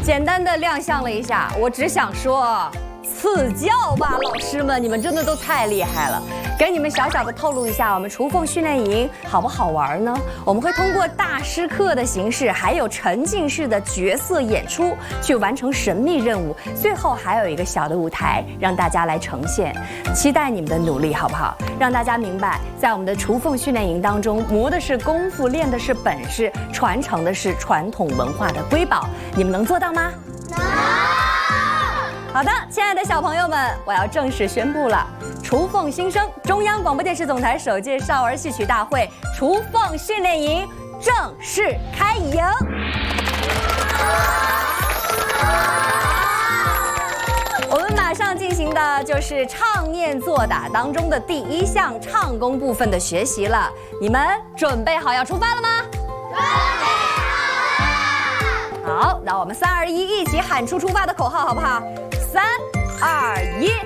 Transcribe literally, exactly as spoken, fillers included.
简单的亮相了一下，我只想说，赐教吧，老师们，你们真的都太厉害了。给你们小小的透露一下，我们雏凤训练营好不好玩呢？我们会通过大师课的形式，还有沉浸式的角色演出，去完成神秘任务。最后还有一个小的舞台，让大家来呈现。期待你们的努力，好不好？让大家明白，在我们的雏凤训练营当中，磨的是功夫，练的是本事，传承的是传统文化的瑰宝。你们能做到吗？能。好的，亲爱的小朋友们，我要正式宣布了，雏凤新生中央广播电视总台首届少儿戏曲大会雏凤训练营正式开营。我们马上进行的就是唱念做打当中的第一项唱功部分的学习了，你们准备好要出发了吗？准备好了。好，那我们三二一，一起喊出出发的口号，好不好？三二一。